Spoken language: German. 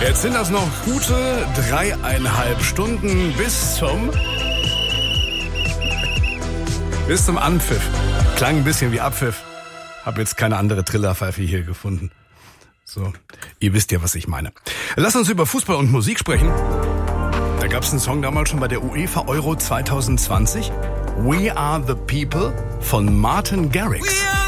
Jetzt sind das noch gute 3,5 Stunden bis zum Anpfiff. Klang ein bisschen wie Abpfiff. Hab jetzt keine andere Trillerpfeife hier gefunden. So, ihr wisst ja, was ich meine. Lass uns über Fußball und Musik sprechen. Da gab es einen Song damals schon bei der UEFA Euro 2020. We Are the People von Martin Garrix.